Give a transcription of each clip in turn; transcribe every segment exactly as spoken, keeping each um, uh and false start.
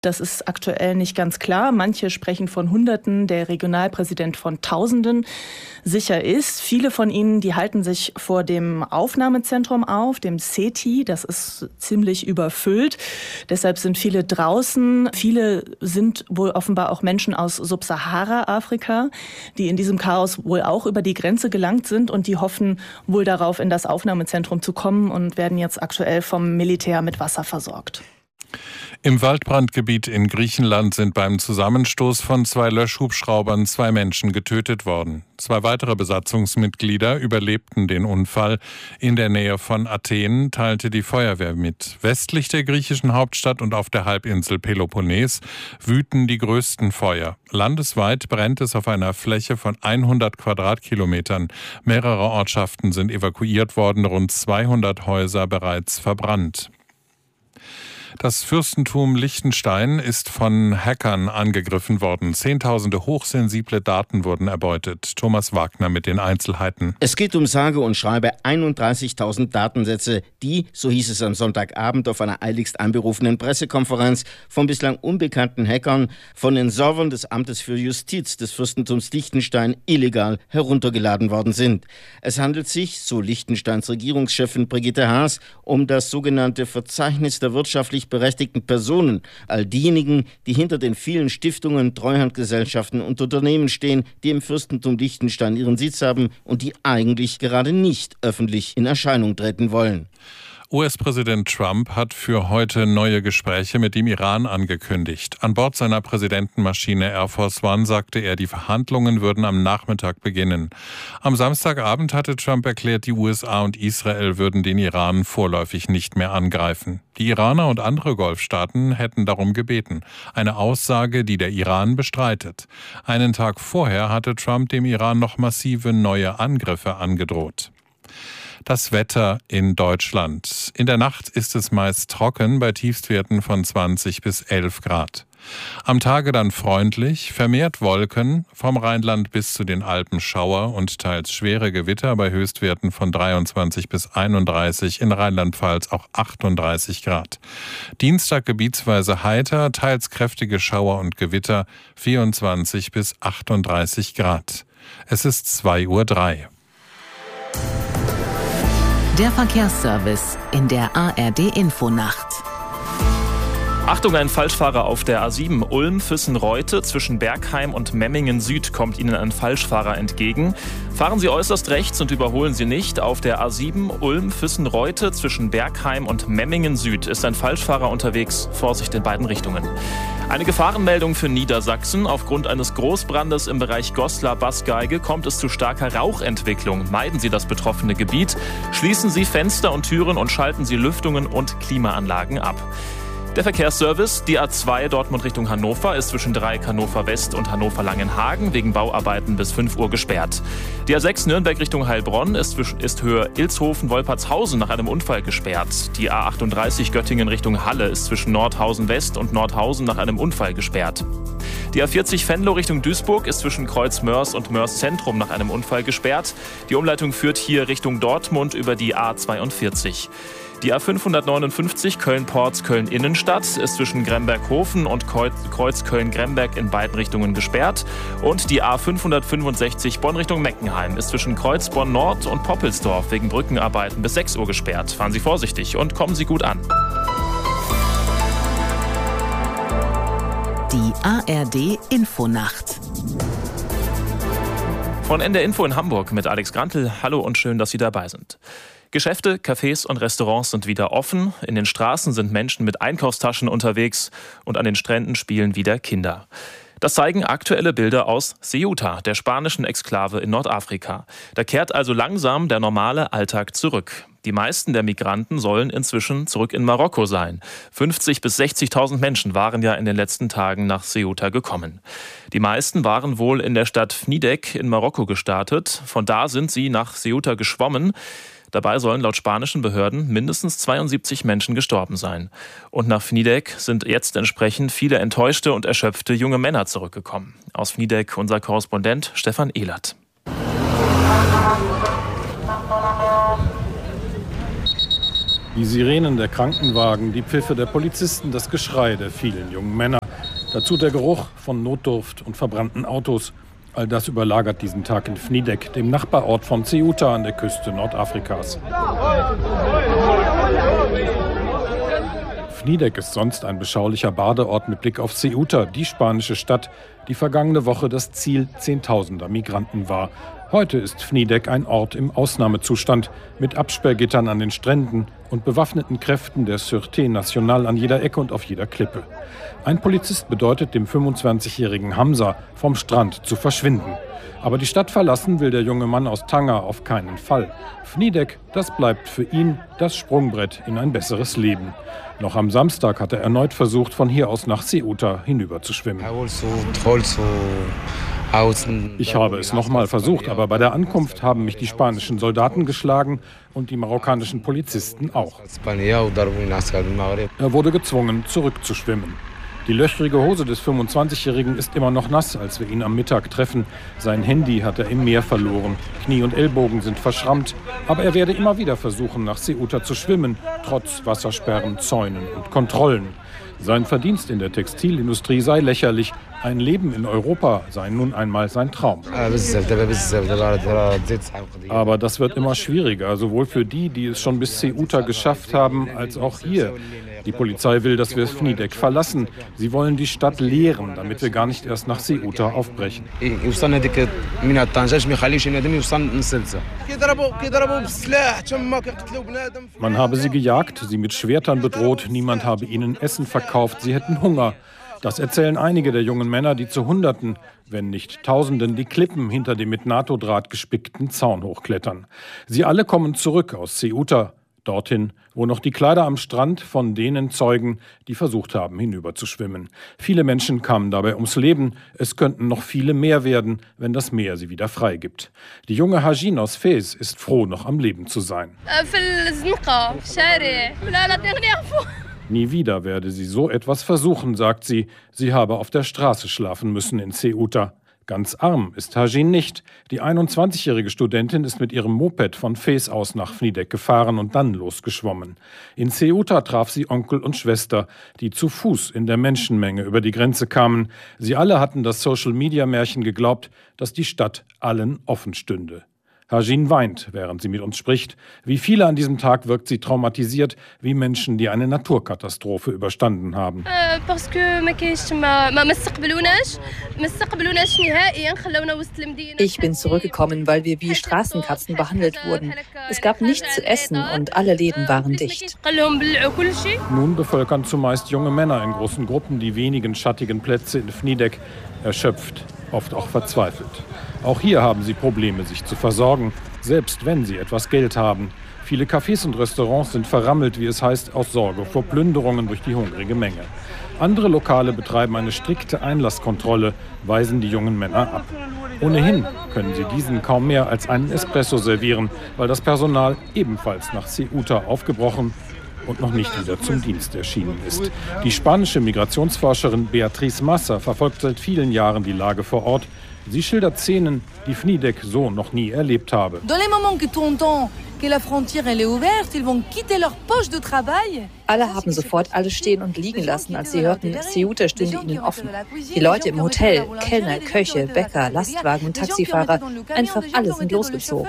Das ist aktuell nicht ganz klar. Manche sprechen von Hunderten, der Regionalpräsident von Tausenden. Sicher ist, viele von ihnen, die halten sich vor dem Aufnahmezentrum auf, dem Seti. Das ist ziemlich überfüllt. Deshalb sind viele draußen. Viele sind wohl offenbar auch Menschen aus Subsahara-Afrika, die in diesem Chaos wohl auch über die Grenze gelangt sind und die hoffen wohl darauf, in das Aufnahmezentrum zu kommen und werden jetzt aktuell vom Militär mit Wasser versorgt. Im Waldbrandgebiet in Griechenland sind beim Zusammenstoß von zwei Löschhubschraubern zwei Menschen getötet worden. Zwei weitere Besatzungsmitglieder überlebten den Unfall. In der Nähe von Athen teilte die Feuerwehr mit. Westlich der griechischen Hauptstadt und auf der Halbinsel Peloponnes wüten die größten Feuer. Landesweit brennt es auf einer Fläche von hundert Quadratkilometern. Mehrere Ortschaften sind evakuiert worden, rund zweihundert Häuser bereits verbrannt. Das Fürstentum Liechtenstein ist von Hackern angegriffen worden. Zehntausende hochsensible Daten wurden erbeutet. Thomas Wagner mit den Einzelheiten. Es geht um sage und schreibe einunddreißigtausend Datensätze, die, so hieß es am Sonntagabend auf einer eiligst einberufenen Pressekonferenz, von bislang unbekannten Hackern von den Servern des Amtes für Justiz des Fürstentums Liechtenstein illegal heruntergeladen worden sind. Es handelt sich, so Liechtensteins Regierungschefin Brigitte Haas, um das sogenannte Verzeichnis der wirtschaftlich berechtigten Personen, all diejenigen, die hinter den vielen Stiftungen, Treuhandgesellschaften und Unternehmen stehen, die im Fürstentum Liechtenstein ihren Sitz haben und die eigentlich gerade nicht öffentlich in Erscheinung treten wollen. U S-Präsident Trump hat für heute neue Gespräche mit dem Iran angekündigt. An Bord seiner Präsidentenmaschine Air Force One sagte er, die Verhandlungen würden am Nachmittag beginnen. Am Samstagabend hatte Trump erklärt, die U S A und Israel würden den Iran vorläufig nicht mehr angreifen. Die Iraner und andere Golfstaaten hätten darum gebeten. Eine Aussage, die der Iran bestreitet. Einen Tag vorher hatte Trump dem Iran noch massive neue Angriffe angedroht. Das Wetter in Deutschland. In der Nacht ist es meist trocken bei Tiefstwerten von zwanzig bis elf Grad. Am Tage dann freundlich, vermehrt Wolken, vom Rheinland bis zu den Alpen Schauer und teils schwere Gewitter bei Höchstwerten von dreiundzwanzig bis einunddreißig, in Rheinland-Pfalz auch achtunddreißig Grad. Dienstag gebietsweise heiter, teils kräftige Schauer und Gewitter, vierundzwanzig bis achtunddreißig Grad. Es ist zwei Uhr drei. Der Verkehrsservice in der A R D-Infonacht. Achtung, ein Falschfahrer auf der A sieben Ulm-Füssen-Reute zwischen Bergheim und Memmingen Süd kommt Ihnen ein Falschfahrer entgegen. Fahren Sie äußerst rechts und überholen Sie nicht. Auf der A sieben Ulm-Füssen-Reute zwischen Bergheim und Memmingen Süd ist ein Falschfahrer unterwegs. Vorsicht in beiden Richtungen. Eine Gefahrenmeldung für Niedersachsen. Aufgrund eines Großbrandes im Bereich Goslar-Bassgeige kommt es zu starker Rauchentwicklung. Meiden Sie das betroffene Gebiet. Schließen Sie Fenster und Türen und schalten Sie Lüftungen und Klimaanlagen ab. Der Verkehrsservice, die A zwei Dortmund Richtung Hannover, ist zwischen Dreieck Hannover West und Hannover Langenhagen wegen Bauarbeiten bis fünf Uhr gesperrt. Die A sechs Nürnberg Richtung Heilbronn ist, ist Höhe Ilshofen-Wolpertshausen nach einem Unfall gesperrt. Die A achtunddreißig Göttingen Richtung Halle ist zwischen Nordhausen West und Nordhausen nach einem Unfall gesperrt. Die A vierzig Venlo Richtung Duisburg ist zwischen Kreuz-Mörs und Mörs Zentrum nach einem Unfall gesperrt. Die Umleitung führt hier Richtung Dortmund über die A zweiundvierzig. Die A fünfhundertneunundfünfzig Köln-Porz Köln-Innenstadt ist zwischen Gremberghofen und Kreuz Köln-Gremberg in beiden Richtungen gesperrt. Und die A fünfhundertfünfundsechzig Bonn Richtung Meckenheim ist zwischen Kreuz Bonn-Nord und Poppelsdorf wegen Brückenarbeiten bis sechs Uhr gesperrt. Fahren Sie vorsichtig und kommen Sie gut an. Die A R D-Infonacht. Von N D R Info in Hamburg mit Alex Grantl. Hallo und schön, dass Sie dabei sind. Geschäfte, Cafés und Restaurants sind wieder offen. In den Straßen sind Menschen mit Einkaufstaschen unterwegs und an den Stränden spielen wieder Kinder. Das zeigen aktuelle Bilder aus Ceuta, der spanischen Exklave in Nordafrika. Da kehrt also langsam der normale Alltag zurück. Die meisten der Migranten sollen inzwischen zurück in Marokko sein. fünfzigtausend bis sechzigtausend Menschen waren ja in den letzten Tagen nach Ceuta gekommen. Die meisten waren wohl in der Stadt Fnidek in Marokko gestartet. Von da sind sie nach Ceuta geschwommen. Dabei sollen laut spanischen Behörden mindestens zweiundsiebzig Menschen gestorben sein. Und nach Fnidek sind jetzt entsprechend viele enttäuschte und erschöpfte junge Männer zurückgekommen. Aus Fnidek unser Korrespondent Stefan Ehlert. Die Sirenen der Krankenwagen, die Pfiffe der Polizisten, das Geschrei der vielen jungen Männer. Dazu der Geruch von Notdurft und verbrannten Autos. All das überlagert diesen Tag in Pnideq, dem Nachbarort von Ceuta an der Küste Nordafrikas. Pnideq ist sonst ein beschaulicher Badeort mit Blick auf Ceuta, die spanische Stadt, die vergangene Woche das Ziel zehntausender Migranten war. Heute ist Pnideq ein Ort im Ausnahmezustand mit Absperrgittern an den Stränden und bewaffneten Kräften der Sûreté Nationale an jeder Ecke und auf jeder Klippe. Ein Polizist bedeutet dem fünfundzwanzigjährigen Hamza, vom Strand zu verschwinden. Aber die Stadt verlassen will der junge Mann aus Tanger auf keinen Fall. Pnideq, das bleibt für ihn das Sprungbrett in ein besseres Leben. Noch am Samstag hat er erneut versucht, von hier aus nach Ceuta hinüber zu schwimmen. Ich habe es nochmal versucht, aber bei der Ankunft haben mich die spanischen Soldaten geschlagen und die marokkanischen Polizisten auch. Er wurde gezwungen, zurückzuschwimmen. Die löchrige Hose des fünfundzwanzigjährigen ist immer noch nass, als wir ihn am Mittag treffen. Sein Handy hat er im Meer verloren. Knie und Ellbogen sind verschrammt. Aber er werde immer wieder versuchen, nach Ceuta zu schwimmen, trotz Wassersperren, Zäunen und Kontrollen. Sein Verdienst in der Textilindustrie sei lächerlich. Ein Leben in Europa sei nun einmal sein Traum. Aber das wird immer schwieriger, sowohl für die, die es schon bis Ceuta geschafft haben, als auch hier. Die Polizei will, dass wir Pnideq verlassen. Sie wollen die Stadt leeren, damit wir gar nicht erst nach Ceuta aufbrechen. Man habe sie gejagt, sie mit Schwertern bedroht, niemand habe ihnen Essen verkauft, sie hätten Hunger. Das erzählen einige der jungen Männer, die zu Hunderten, wenn nicht Tausenden, die Klippen hinter dem mit NATO-Draht gespickten Zaun hochklettern. Sie alle kommen zurück aus Ceuta, dorthin, wo noch die Kleider am Strand von denen zeugen, die versucht haben, hinüberzuschwimmen. Viele Menschen kamen dabei ums Leben. Es könnten noch viele mehr werden, wenn das Meer sie wieder freigibt. Die junge Hajin aus Fez ist froh, noch am Leben zu sein. Nie wieder werde sie so etwas versuchen, sagt sie. Sie habe auf der Straße schlafen müssen in Ceuta. Ganz arm ist Hajin nicht. Die einundzwanzigjährige Studentin ist mit ihrem Moped von Fez aus nach Pnideq gefahren und dann losgeschwommen. In Ceuta traf sie Onkel und Schwester, die zu Fuß in der Menschenmenge über die Grenze kamen. Sie alle hatten das Social-Media-Märchen geglaubt, dass die Stadt allen offen stünde. Hajin weint, während sie mit uns spricht. Wie viele an diesem Tag wirkt sie traumatisiert, wie Menschen, die eine Naturkatastrophe überstanden haben. Ich bin zurückgekommen, weil wir wie Straßenkatzen behandelt wurden. Es gab nichts zu essen und alle Läden waren dicht. Nun bevölkern zumeist junge Männer in großen Gruppen die wenigen schattigen Plätze in Pnideq, erschöpft, oft auch verzweifelt. Auch hier haben sie Probleme, sich zu versorgen, selbst wenn sie etwas Geld haben. Viele Cafés und Restaurants sind verrammelt, wie es heißt, aus Sorge vor Plünderungen durch die hungrige Menge. Andere Lokale betreiben eine strikte Einlasskontrolle, weisen die jungen Männer ab. Ohnehin können sie diesen kaum mehr als einen Espresso servieren, weil das Personal ebenfalls nach Ceuta aufgebrochen und noch nicht wieder zum Dienst erschienen ist. Die spanische Migrationsforscherin Beatriz Massa verfolgt seit vielen Jahren die Lage vor Ort. Sie schildert Szenen, die Pnideq so noch nie erlebt habe. Alle haben sofort alles stehen und liegen lassen, als sie hörten, Ceuta stünde ihnen offen. Die Leute im Hotel, Kellner, Köche, Bäcker, Lastwagen und Taxifahrer, einfach alle sind losgezogen.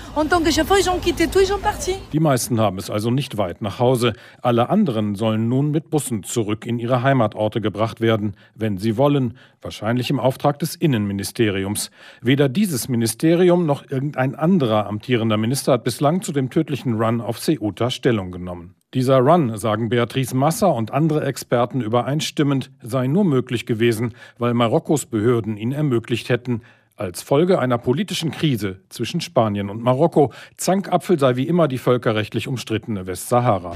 Die meisten haben es also nicht weit nach Hause. Alle anderen sollen nun mit Bussen zurück in ihre Heimatorte gebracht werden, wenn sie wollen, wahrscheinlich im Auftrag des Innenministeriums. Weder dieses Ministerium noch irgendein anderer amtierender Minister hat bislang zu dem tödlichen Run auf Ceuta Stellung genommen. Dieser Run, sagen Beatriz Massa und andere Experten übereinstimmend, sei nur möglich gewesen, weil Marokkos Behörden ihn ermöglicht hätten. Als Folge einer politischen Krise zwischen Spanien und Marokko. Zankapfel sei wie immer die völkerrechtlich umstrittene Westsahara.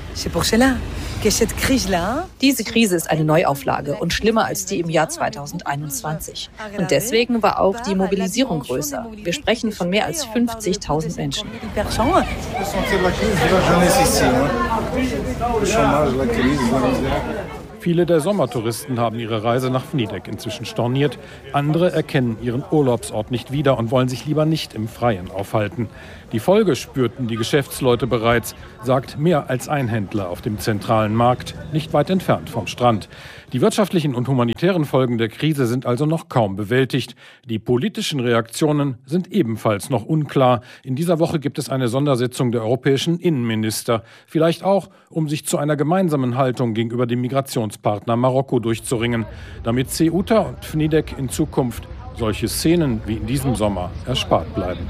Diese Krise ist eine Neuauflage und schlimmer als die im Jahr zweitausendeinundzwanzig. Und deswegen war auch die Mobilisierung größer. Wir sprechen von mehr als fünfzigtausend Menschen. Viele der Sommertouristen haben ihre Reise nach Vnitec inzwischen storniert. Andere erkennen ihren Urlaubsort nicht wieder und wollen sich lieber nicht im Freien aufhalten. Die Folge spürten die Geschäftsleute bereits, sagt mehr als ein Händler auf dem zentralen Markt, nicht weit entfernt vom Strand. Die wirtschaftlichen und humanitären Folgen der Krise sind also noch kaum bewältigt. Die politischen Reaktionen sind ebenfalls noch unklar. In dieser Woche gibt es eine Sondersitzung der europäischen Innenminister. Vielleicht auch, um sich zu einer gemeinsamen Haltung gegenüber dem Migrationspartner Marokko durchzuringen, damit Ceuta und Vnitec in Zukunft solche Szenen wie in diesem Sommer erspart bleiben.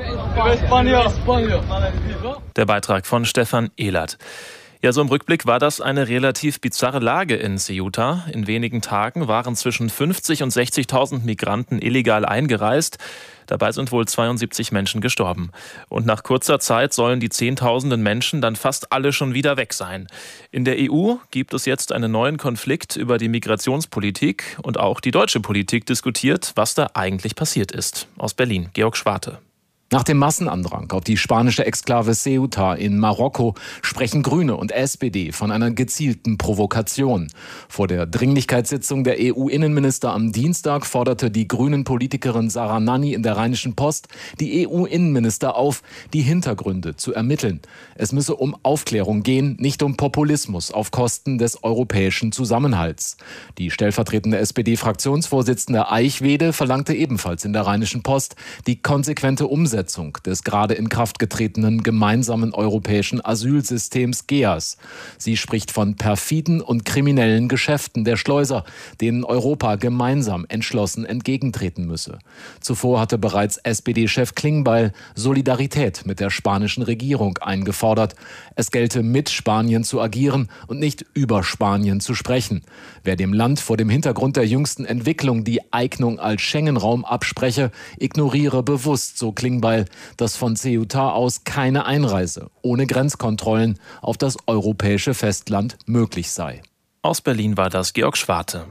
Der Beitrag von Stefan Ehlert. Ja, so im Rückblick war das eine relativ bizarre Lage in Ceuta. In wenigen Tagen waren zwischen fünfzig und sechzigtausend Migranten illegal eingereist. Dabei sind wohl zweiundsiebzig Menschen gestorben. Und nach kurzer Zeit sollen die Zehntausenden Menschen dann fast alle schon wieder weg sein. In der E U gibt es jetzt einen neuen Konflikt über die Migrationspolitik. Und auch die deutsche Politik diskutiert, was da eigentlich passiert ist. Aus Berlin, Georg Schwarte. Nach dem Massenandrang auf die spanische Exklave Ceuta in Marokko sprechen Grüne und S P D von einer gezielten Provokation. Vor der Dringlichkeitssitzung der E U-Innenminister am Dienstag forderte die Grünen-Politikerin Sarah Nanni in der Rheinischen Post die E U-Innenminister auf, die Hintergründe zu ermitteln. Es müsse um Aufklärung gehen, nicht um Populismus auf Kosten des europäischen Zusammenhalts. Die stellvertretende S P D-Fraktionsvorsitzende Eichwede verlangte ebenfalls in der Rheinischen Post die konsequente Umsetzung des gerade in Kraft getretenen gemeinsamen europäischen Asylsystems G E A S. Sie spricht von perfiden und kriminellen Geschäften der Schleuser, denen Europa gemeinsam entschlossen entgegentreten müsse. Zuvor hatte bereits S P D-Chef Klingbeil Solidarität mit der spanischen Regierung eingefordert. Es gelte mit Spanien zu agieren und nicht über Spanien zu sprechen. Wer dem Land vor dem Hintergrund der jüngsten Entwicklung die Eignung als Schengen-Raum abspreche, ignoriere bewusst, so Klingbeil, dass von Ceuta aus keine Einreise ohne Grenzkontrollen auf das europäische Festland möglich sei. Aus Berlin war das Georg Schwarte.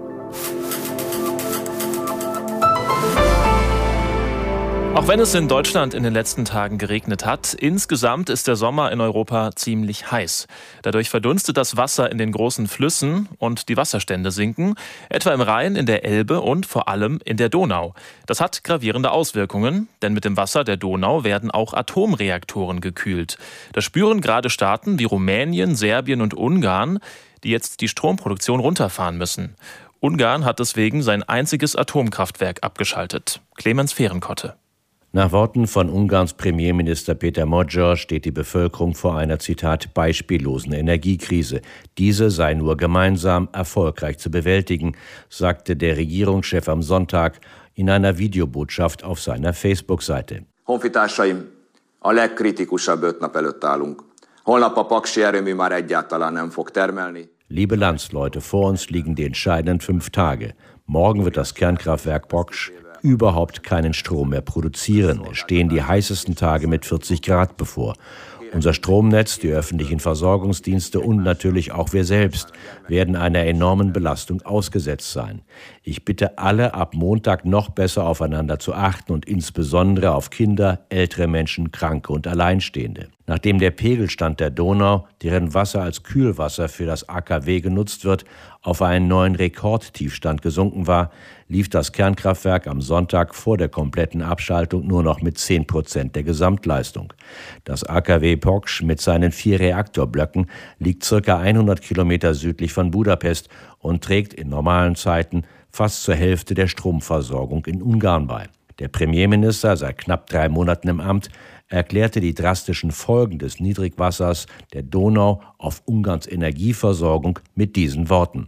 Auch wenn es in Deutschland in den letzten Tagen geregnet hat, insgesamt ist der Sommer in Europa ziemlich heiß. Dadurch verdunstet das Wasser in den großen Flüssen und die Wasserstände sinken, etwa im Rhein, in der Elbe und vor allem in der Donau. Das hat gravierende Auswirkungen, denn mit dem Wasser der Donau werden auch Atomreaktoren gekühlt. Das spüren gerade Staaten wie Rumänien, Serbien und Ungarn, die jetzt die Stromproduktion runterfahren müssen. Ungarn hat deswegen sein einziges Atomkraftwerk abgeschaltet. Clemens Fehrenkotte. Nach Worten von Ungarns Premierminister Péter Magyar steht die Bevölkerung vor einer, Zitat, beispiellosen Energiekrise. Diese sei nur gemeinsam erfolgreich zu bewältigen, sagte der Regierungschef am Sonntag in einer Videobotschaft auf seiner Facebook-Seite. Honfitársaim, a legkritikusabb öt nap előtt állunk. Holnap a paksi erőmű már egyáltalán nem fog termelni. Liebe Landsleute, vor uns liegen die entscheidenden fünf Tage. Morgen wird das Kernkraftwerk Poksch überhaupt keinen Strom mehr produzieren. Es stehen die heißesten Tage mit vierzig Grad bevor. Unser Stromnetz, die öffentlichen Versorgungsdienste und natürlich auch wir selbst werden einer enormen Belastung ausgesetzt sein. Ich bitte alle, ab Montag noch besser aufeinander zu achten und insbesondere auf Kinder, ältere Menschen, Kranke und Alleinstehende. Nachdem der Pegelstand der Donau, deren Wasser als Kühlwasser für das A K W genutzt wird, auf einen neuen Rekordtiefstand gesunken war, lief das Kernkraftwerk am Sonntag vor der kompletten Abschaltung nur noch mit zehn Prozent der Gesamtleistung. Das A K W Poksch mit seinen vier Reaktorblöcken liegt circa hundert Kilometer südlich von Budapest und trägt in normalen Zeiten fast zur Hälfte der Stromversorgung in Ungarn bei. Der Premierminister, seit knapp drei Monaten im Amt, erklärte die drastischen Folgen des Niedrigwassers der Donau auf Ungarns Energieversorgung mit diesen Worten.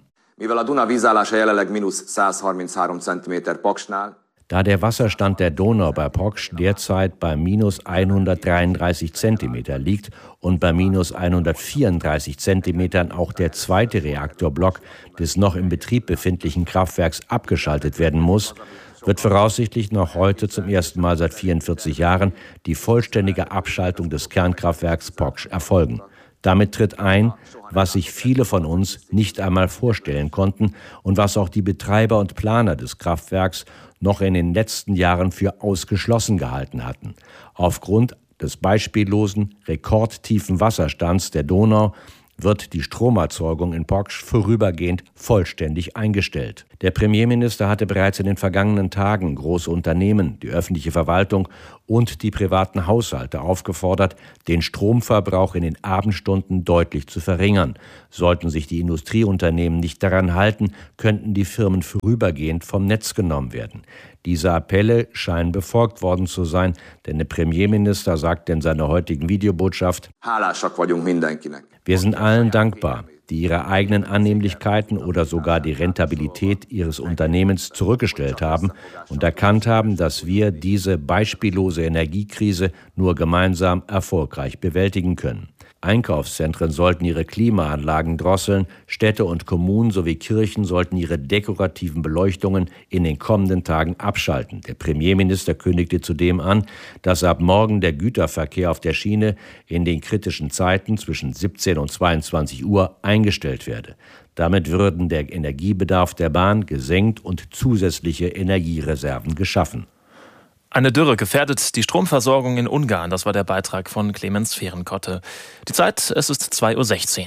Da der Wasserstand der Donau bei Poksch derzeit bei minus hundertdreiunddreißig Zentimeter liegt und bei minus hundertvierunddreißig Zentimetern auch der zweite Reaktorblock des noch im Betrieb befindlichen Kraftwerks abgeschaltet werden muss, wird voraussichtlich noch heute zum ersten Mal seit vierundvierzig Jahren die vollständige Abschaltung des Kernkraftwerks Poksch erfolgen. Damit tritt ein, was sich viele von uns nicht einmal vorstellen konnten und was auch die Betreiber und Planer des Kraftwerks noch in den letzten Jahren für ausgeschlossen gehalten hatten. Aufgrund des beispiellosen, rekordtiefen Wasserstands der Donau wird die Stromerzeugung in Poksch vorübergehend vollständig eingestellt. Der Premierminister hatte bereits in den vergangenen Tagen große Unternehmen, die öffentliche Verwaltung und die privaten Haushalte aufgefordert, den Stromverbrauch in den Abendstunden deutlich zu verringern. Sollten sich die Industrieunternehmen nicht daran halten, könnten die Firmen vorübergehend vom Netz genommen werden. Diese Appelle scheinen befolgt worden zu sein, denn der Premierminister sagte in seiner heutigen Videobotschaft: Wir sind allen dankbar, die ihre eigenen Annehmlichkeiten oder sogar die Rentabilität ihres Unternehmens zurückgestellt haben und erkannt haben, dass wir diese beispiellose Energiekrise nur gemeinsam erfolgreich bewältigen können. Einkaufszentren sollten ihre Klimaanlagen drosseln, Städte und Kommunen sowie Kirchen sollten ihre dekorativen Beleuchtungen in den kommenden Tagen abschalten. Der Premierminister kündigte zudem an, dass ab morgen der Güterverkehr auf der Schiene in den kritischen Zeiten zwischen siebzehn und zweiundzwanzig Uhr eingestellt werde. Damit würden der Energiebedarf der Bahn gesenkt und zusätzliche Energiereserven geschaffen. Eine Dürre gefährdet die Stromversorgung in Ungarn. Das war der Beitrag von Clemens Fehrenkotte. Die Zeit, es ist zwei Uhr sechzehn.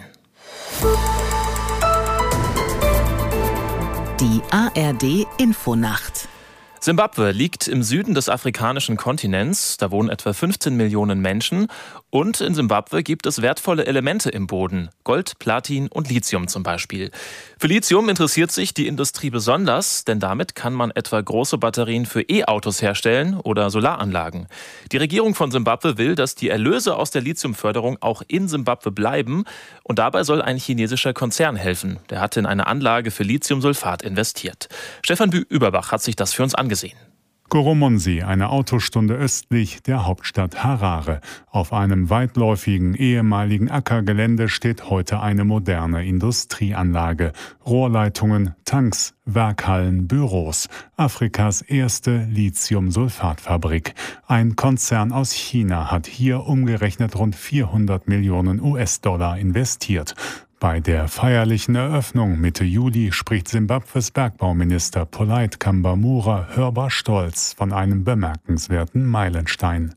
Die A R D-Infonacht. Simbabwe liegt im Süden des afrikanischen Kontinents. Da wohnen etwa fünfzehn Millionen Menschen. Und in Simbabwe gibt es wertvolle Elemente im Boden. Gold, Platin und Lithium zum Beispiel. Für Lithium interessiert sich die Industrie besonders, denn damit kann man etwa große Batterien für E-Autos herstellen oder Solaranlagen. Die Regierung von Simbabwe will, dass die Erlöse aus der Lithiumförderung auch in Simbabwe bleiben. Und dabei soll ein chinesischer Konzern helfen. Der hatte in eine Anlage für Lithiumsulfat investiert. Stefan Überbach hat sich das für uns angesehen. Goromonsi, eine Autostunde östlich der Hauptstadt Harare. Auf einem weitläufigen ehemaligen Ackergelände steht heute eine moderne Industrieanlage. Rohrleitungen, Tanks, Werkhallen, Büros. Afrikas erste Lithiumsulfatfabrik. Ein Konzern aus China hat hier umgerechnet rund vierhundert Millionen U S-Dollar investiert. Bei der feierlichen Eröffnung Mitte Juli spricht Simbabwes Bergbauminister Polite Kambamura hörbar stolz von einem bemerkenswerten Meilenstein.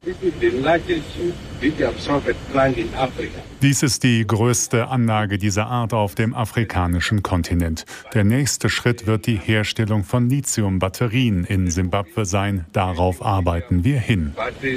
Dies ist die größte Anlage dieser Art auf dem afrikanischen Kontinent. Der nächste Schritt wird die Herstellung von Lithium-Batterien in Simbabwe sein. Darauf arbeiten wir hin.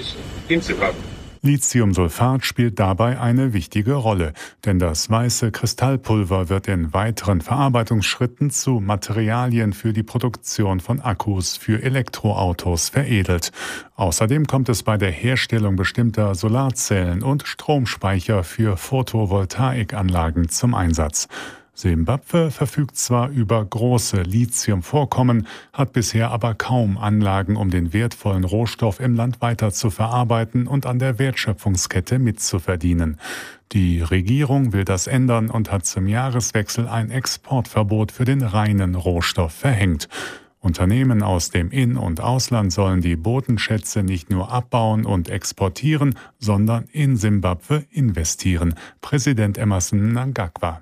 Lithiumsulfat spielt dabei eine wichtige Rolle, denn das weiße Kristallpulver wird in weiteren Verarbeitungsschritten zu Materialien für die Produktion von Akkus für Elektroautos veredelt. Außerdem kommt es bei der Herstellung bestimmter Solarzellen und Stromspeicher für Photovoltaikanlagen zum Einsatz. Simbabwe verfügt zwar über große Lithiumvorkommen, hat bisher aber kaum Anlagen, um den wertvollen Rohstoff im Land weiter zu verarbeiten und an der Wertschöpfungskette mitzuverdienen. Die Regierung will das ändern und hat zum Jahreswechsel ein Exportverbot für den reinen Rohstoff verhängt. Unternehmen aus dem In- und Ausland sollen die Bodenschätze nicht nur abbauen und exportieren, sondern in Simbabwe investieren. Präsident Emmerson Mnangagwa.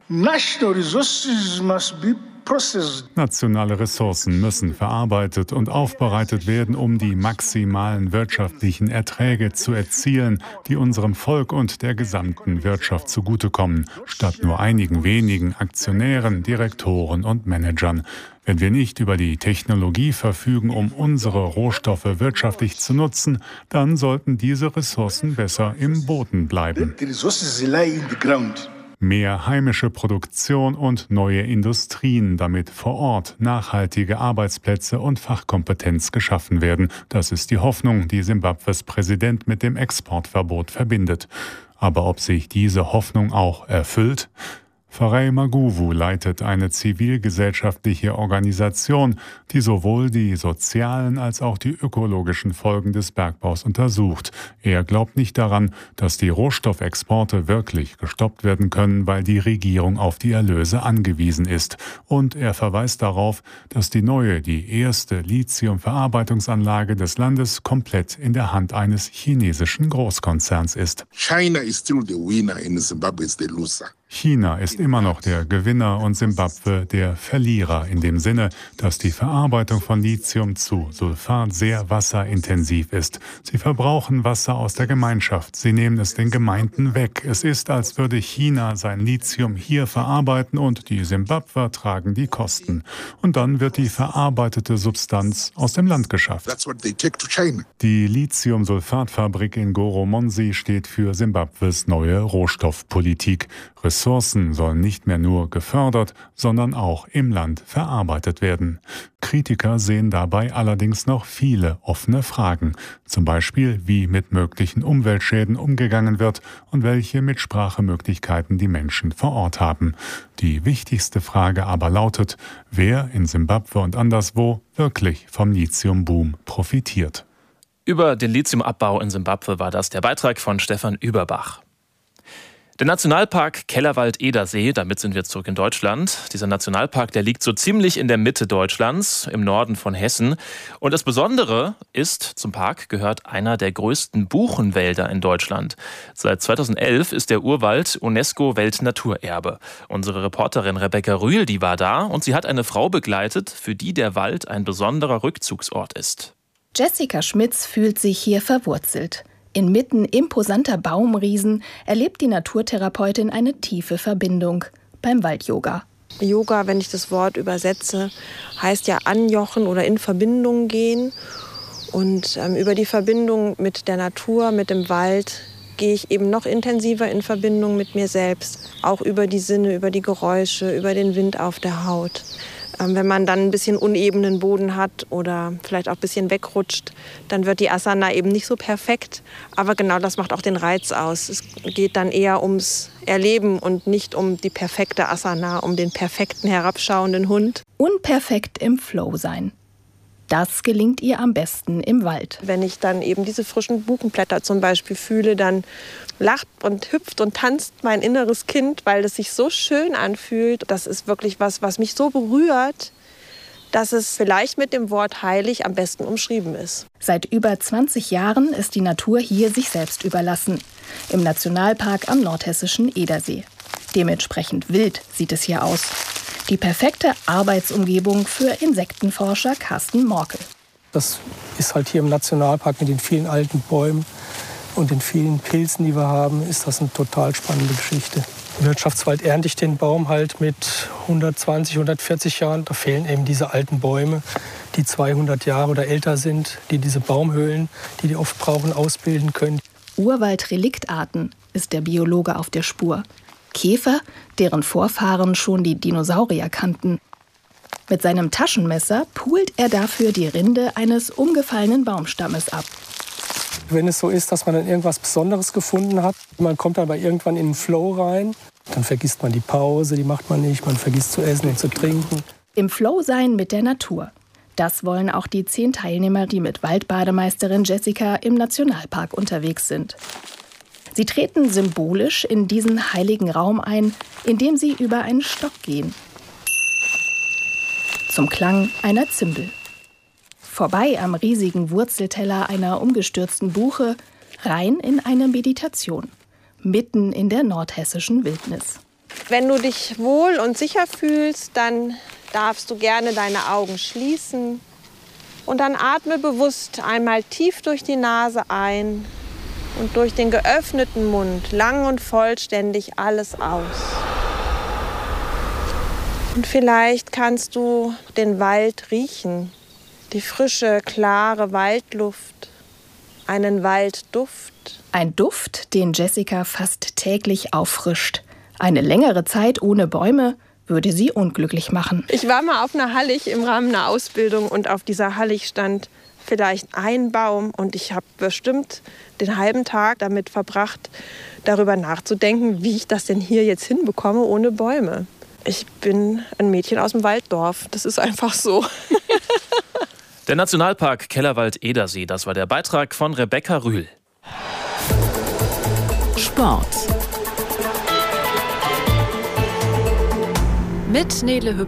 Nationale Ressourcen müssen verarbeitet und aufbereitet werden, um die maximalen wirtschaftlichen Erträge zu erzielen, die unserem Volk und der gesamten Wirtschaft zugutekommen, statt nur einigen wenigen Aktionären, Direktoren und Managern. Wenn wir nicht über die Technologie verfügen, um unsere Rohstoffe wirtschaftlich zu nutzen, dann sollten diese Ressourcen besser im Boden bleiben. Mehr heimische Produktion und neue Industrien, damit vor Ort nachhaltige Arbeitsplätze und Fachkompetenz geschaffen werden. Das ist die Hoffnung, die Simbabwes Präsident mit dem Exportverbot verbindet. Aber ob sich diese Hoffnung auch erfüllt? Farai Maguwu leitet eine zivilgesellschaftliche Organisation, die sowohl die sozialen als auch die ökologischen Folgen des Bergbaus untersucht. Er glaubt nicht daran, dass die Rohstoffexporte wirklich gestoppt werden können, weil die Regierung auf die Erlöse angewiesen ist. Und er verweist darauf, dass die neue, die erste Lithium-Verarbeitungsanlage des Landes komplett in der Hand eines chinesischen Großkonzerns ist. China is still the winner and Zimbabwe is the loser. China ist immer noch der Gewinner und Simbabwe der Verlierer in dem Sinne, dass die Verarbeitung von Lithium zu Sulfat sehr wasserintensiv ist. Sie verbrauchen Wasser aus der Gemeinschaft. Sie nehmen es den Gemeinden weg. Es ist, als würde China sein Lithium hier verarbeiten und die Simbabwer tragen die Kosten. Und dann wird die verarbeitete Substanz aus dem Land geschafft. Die Lithium-Sulfat-Fabrik in Goromonsi steht für Simbabwes neue Rohstoffpolitik. Ressourcen sollen nicht mehr nur gefördert, sondern auch im Land verarbeitet werden. Kritiker sehen dabei allerdings noch viele offene Fragen. Zum Beispiel, wie mit möglichen Umweltschäden umgegangen wird und welche Mitsprachemöglichkeiten die Menschen vor Ort haben. Die wichtigste Frage aber lautet, wer in Simbabwe und anderswo wirklich vom Lithiumboom profitiert. Über den Lithiumabbau in Simbabwe war das der Beitrag von Stefan Überbach. Der Nationalpark Kellerwald-Edersee, damit sind wir zurück in Deutschland. Dieser Nationalpark, der liegt so ziemlich in der Mitte Deutschlands, im Norden von Hessen. Und das Besondere ist, zum Park gehört einer der größten Buchenwälder in Deutschland. Seit zweitausendelf ist der Urwald UNESCO-Weltnaturerbe. Unsere Reporterin Rebecca Rühl, die war da und sie hat eine Frau begleitet, für die der Wald ein besonderer Rückzugsort ist. Jessica Schmitz fühlt sich hier verwurzelt. Inmitten imposanter Baumriesen erlebt die Naturtherapeutin eine tiefe Verbindung beim Wald-Yoga. Yoga, wenn ich das Wort übersetze, heißt ja anjochen oder in Verbindung gehen. Und ähm, über die Verbindung mit der Natur, mit dem Wald, gehe ich eben noch intensiver in Verbindung mit mir selbst. Auch über die Sinne, über die Geräusche, über den Wind auf der Haut. Wenn man dann ein bisschen unebenen Boden hat oder vielleicht auch ein bisschen wegrutscht, dann wird die Asana eben nicht so perfekt. Aber genau das macht auch den Reiz aus. Es geht dann eher ums Erleben und nicht um die perfekte Asana, um den perfekten herabschauenden Hund. Unperfekt im Flow sein. Das gelingt ihr am besten im Wald. Wenn ich dann eben diese frischen Buchenblätter zum Beispiel fühle, dann lacht und hüpft und tanzt mein inneres Kind, weil es sich so schön anfühlt. Das ist wirklich was, was mich so berührt, dass es vielleicht mit dem Wort heilig am besten umschrieben ist. Seit über zwanzig Jahren ist die Natur hier sich selbst überlassen. Im Nationalpark am nordhessischen Edersee. Dementsprechend wild sieht es hier aus. Die perfekte Arbeitsumgebung für Insektenforscher Carsten Morkel. Das ist halt hier im Nationalpark mit den vielen alten Bäumen und den vielen Pilzen, die wir haben, ist das eine total spannende Geschichte. Im Wirtschaftswald ernte ich den Baum halt mit hundertzwanzig, hundertvierzig Jahren. Da fehlen eben diese alten Bäume, die zweihundert Jahre oder älter sind, die diese Baumhöhlen, die die oft brauchen, ausbilden können. Urwaldreliktarten ist der Biologe auf der Spur. Käfer, deren Vorfahren schon die Dinosaurier kannten. Mit seinem Taschenmesser pult er dafür die Rinde eines umgefallenen Baumstammes ab. Wenn es so ist, dass man dann irgendwas Besonderes gefunden hat, man kommt dann aber irgendwann in den Flow rein, dann vergisst man die Pause, die macht man nicht, man vergisst zu essen und zu trinken. Im Flow sein mit der Natur. Das wollen auch die zehn Teilnehmer, die mit Waldbademeisterin Jessica im Nationalpark unterwegs sind. Sie treten symbolisch in diesen heiligen Raum ein, indem sie über einen Stock gehen. Zum Klang einer Zimbel. Vorbei am riesigen Wurzelteller einer umgestürzten Buche, rein in eine Meditation. Mitten in der nordhessischen Wildnis. Wenn du dich wohl und sicher fühlst, dann darfst du gerne deine Augen schließen. Und dann atme bewusst einmal tief durch die Nase ein. Und durch den geöffneten Mund lang und vollständig alles aus. Und vielleicht kannst du den Wald riechen, die frische, klare Waldluft, einen Waldduft. Ein Duft, den Jessica fast täglich auffrischt. Eine längere Zeit ohne Bäume würde sie unglücklich machen. Ich war mal auf einer Hallig im Rahmen einer Ausbildung und auf dieser Hallig stand vielleicht ein Baum und ich habe bestimmt den halben Tag damit verbracht, darüber nachzudenken, wie ich das denn hier jetzt hinbekomme ohne Bäume. Ich bin ein Mädchen aus dem Walddorf, das ist einfach so. Der Nationalpark Kellerwald-Edersee, das war der Beitrag von Rebecca Rühl. Sport. Mit Nele Hüpper.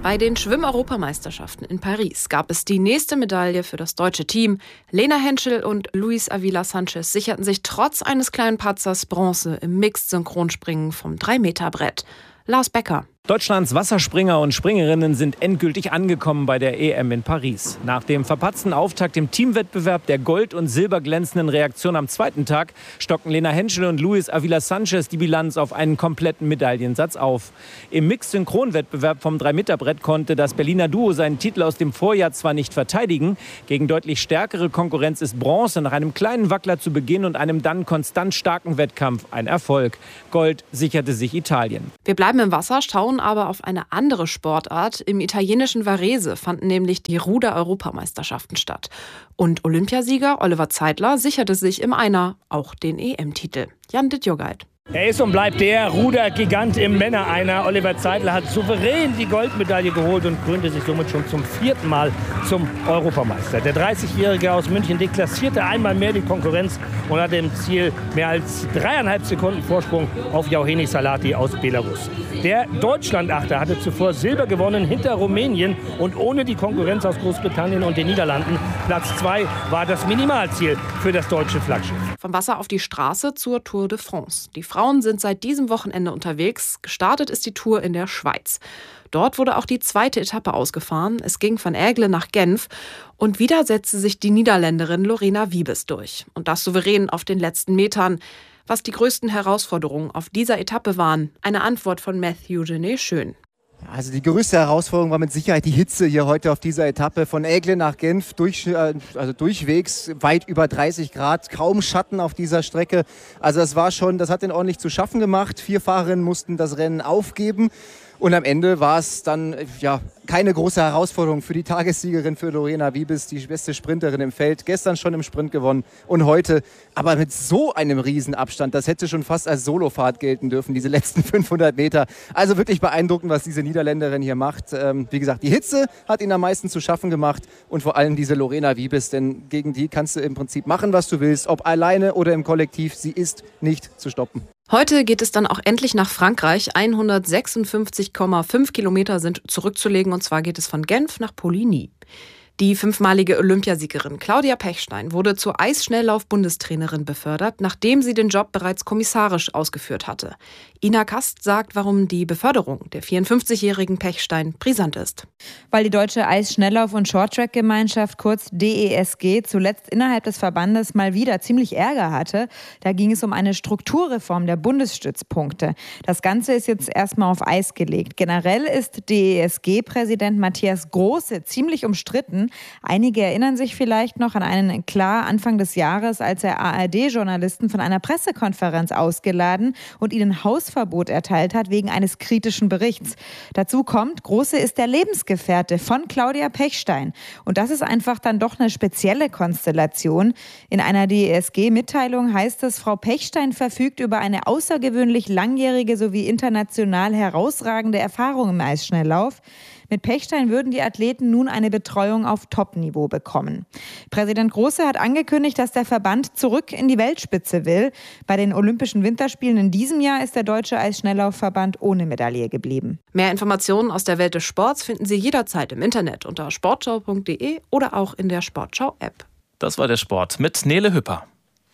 Bei den Schwimm-Europameisterschaften in Paris gab es die nächste Medaille für das deutsche Team. Lena Henschel und Luis Avila Sanchez sicherten sich trotz eines kleinen Patzers Bronze im Mixed-Synchronspringen vom drei Meter Brett. Lars Becker. Deutschlands Wasserspringer und Springerinnen sind endgültig angekommen bei der E M in Paris. Nach dem verpatzten Auftakt im Teamwettbewerb der gold- und silberglänzenden Reaktion am zweiten Tag stocken Lena Henschel und Luis Avila Sanchez die Bilanz auf einen kompletten Medaillensatz auf. Im Mixed-Synchron-Wettbewerb vom drei Meter Brett konnte das Berliner Duo seinen Titel aus dem Vorjahr zwar nicht verteidigen. Gegen deutlich stärkere Konkurrenz ist Bronze nach einem kleinen Wackler zu Beginn und einem dann konstant starken Wettkampf ein Erfolg. Gold sicherte sich Italien. Wir bleiben im Wasser, schauen aber auf eine andere Sportart. Im italienischen Varese fanden nämlich die Ruder-Europameisterschaften statt. Und Olympiasieger Oliver Zeitler sicherte sich im Einer auch den E M-Titel. Jan Dittjogait. Er ist und bleibt der Rudergigant im Männer-Einer. Oliver Zeitler hat souverän die Goldmedaille geholt und krönte sich somit schon zum vierten Mal zum Europameister. Der dreißigjährige aus München deklassierte einmal mehr die Konkurrenz und hatte im Ziel mehr als dreieinhalb Sekunden Vorsprung auf Jauheni Salati aus Belarus. Der Deutschlandachter hatte zuvor Silber gewonnen hinter Rumänien und ohne die Konkurrenz aus Großbritannien und den Niederlanden. Platz zwei war das Minimalziel für das deutsche Flaggschiff. Vom Wasser auf die Straße zur Tour de France. Die Frauen sind seit diesem Wochenende unterwegs. Gestartet ist die Tour in der Schweiz. Dort wurde auch die zweite Etappe ausgefahren. Es ging von Aigle nach Genf. Und wieder setzte sich die Niederländerin Lorena Wiebes durch. Und das souverän auf den letzten Metern. Was die größten Herausforderungen auf dieser Etappe waren, eine Antwort von Matthew Genet Schön. Also die größte Herausforderung war mit Sicherheit die Hitze hier heute auf dieser Etappe von Aigle nach Genf, durch, also durchwegs weit über dreißig Grad, kaum Schatten auf dieser Strecke. Also das war schon, das hat den ordentlich zu schaffen gemacht. Vier Fahrerinnen mussten das Rennen aufgeben. Und am Ende war es dann ja keine große Herausforderung für die Tagessiegerin, für Lorena Wiebes, die beste Sprinterin im Feld. Gestern schon im Sprint gewonnen und heute aber mit so einem Riesenabstand. Das hätte schon fast als Solofahrt gelten dürfen, diese letzten fünfhundert Meter. Also wirklich beeindruckend, was diese Niederländerin hier macht. Ähm, wie gesagt, die Hitze hat ihnen am meisten zu schaffen gemacht und vor allem diese Lorena Wiebes, denn gegen die kannst du im Prinzip machen, was du willst, ob alleine oder im Kollektiv. Sie ist nicht zu stoppen. Heute geht es dann auch endlich nach Frankreich. hundertsechsundfünfzig Komma fünf Kilometer sind zurückzulegen und zwar geht es von Genf nach Poligny. Die fünfmalige Olympiasiegerin Claudia Pechstein wurde zur Eisschnelllauf-Bundestrainerin befördert, nachdem sie den Job bereits kommissarisch ausgeführt hatte. Ina Kast sagt, warum die Beförderung der vierundfünfzigjährigen Pechstein brisant ist. Weil die deutsche Eisschnelllauf- und Shorttrack-Gemeinschaft, kurz D E S G, zuletzt innerhalb des Verbandes mal wieder ziemlich Ärger hatte. Da ging es um eine Strukturreform der Bundesstützpunkte. Das Ganze ist jetzt erstmal auf Eis gelegt. Generell ist D E S G-Präsident Matthias Große ziemlich umstritten. Einige erinnern sich vielleicht noch an einen Eklat Anfang des Jahres, als er A R D-Journalisten von einer Pressekonferenz ausgeladen und ihnen Hausverbot erteilt hat wegen eines kritischen Berichts. Dazu kommt, Große ist der Lebensgefährte von Claudia Pechstein. Und das ist einfach dann doch eine spezielle Konstellation. In einer D E S G-Mitteilung heißt es, Frau Pechstein verfügt über eine außergewöhnlich langjährige sowie international herausragende Erfahrung im Eisschnelllauf. Mit Pechstein würden die Athleten nun eine Betreuung auf Top-Niveau bekommen. Präsident Große hat angekündigt, dass der Verband zurück in die Weltspitze will. Bei den Olympischen Winterspielen in diesem Jahr ist der Deutsche Eisschnelllaufverband ohne Medaille geblieben. Mehr Informationen aus der Welt des Sports finden Sie jederzeit im Internet unter sportschau punkt de oder auch in der Sportschau-App. Das war der Sport mit Nele Hüpper.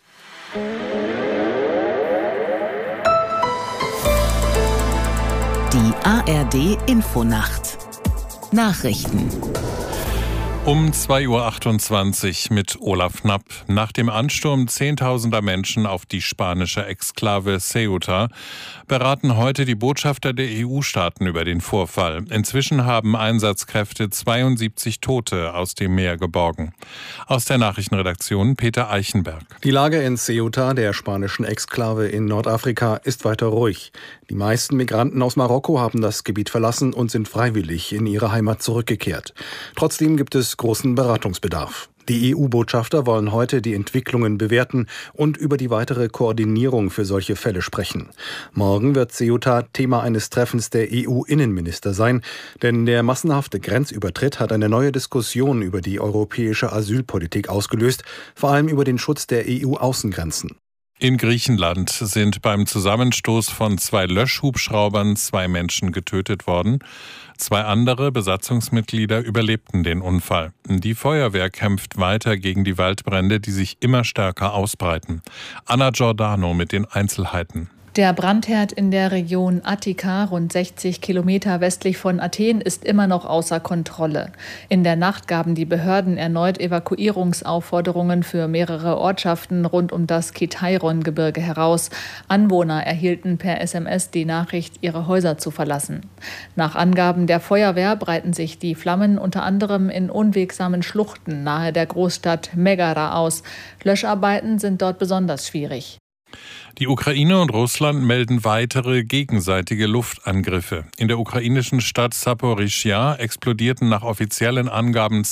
Die A R D-Infonacht. Nachrichten. Um zwei Uhr achtundzwanzig mit Olaf Knapp. Nach dem Ansturm zehntausender Menschen auf die spanische Exklave Ceuta beraten heute die Botschafter der E U-Staaten über den Vorfall. Inzwischen haben Einsatzkräfte zweiundsiebzig Tote aus dem Meer geborgen. Aus der Nachrichtenredaktion Peter Eichenberg. Die Lage in Ceuta, der spanischen Exklave in Nordafrika, ist weiter ruhig. Die meisten Migranten aus Marokko haben das Gebiet verlassen und sind freiwillig in ihre Heimat zurückgekehrt. Trotzdem gibt es großen Beratungsbedarf. Die E U-Botschafter wollen heute die Entwicklungen bewerten und über die weitere Koordinierung für solche Fälle sprechen. Morgen wird Ceuta Thema eines Treffens der E U-Innenminister sein, denn der massenhafte Grenzübertritt hat eine neue Diskussion über die europäische Asylpolitik ausgelöst, vor allem über den Schutz der E U-Außengrenzen. In Griechenland sind beim Zusammenstoß von zwei Löschhubschraubern zwei Menschen getötet worden. Zwei andere Besatzungsmitglieder überlebten den Unfall. Die Feuerwehr kämpft weiter gegen die Waldbrände, die sich immer stärker ausbreiten. Anna Giordano mit den Einzelheiten. Der Brandherd in der Region Attika, rund sechzig Kilometer westlich von Athen, ist immer noch außer Kontrolle. In der Nacht gaben die Behörden erneut Evakuierungsaufforderungen für mehrere Ortschaften rund um das Kitairon-Gebirge heraus. Anwohner erhielten per S M S die Nachricht, ihre Häuser zu verlassen. Nach Angaben der Feuerwehr breiten sich die Flammen unter anderem in unwegsamen Schluchten nahe der Großstadt Megara aus. Löscharbeiten sind dort besonders schwierig. Die Ukraine und Russland melden weitere gegenseitige Luftangriffe. In der ukrainischen Stadt Saporischschja explodierten nach offiziellen Angaben